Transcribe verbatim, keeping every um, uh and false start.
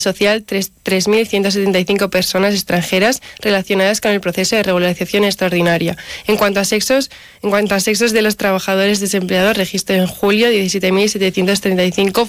social tres mil ciento setenta y cinco personas extranjeras relacionadas con el proceso de regularización extraordinaria. En cuanto a sexos, en cuanto a sexos de los trabajadores desempleados, registro en julio diecisiete mil setecientos treinta y cinco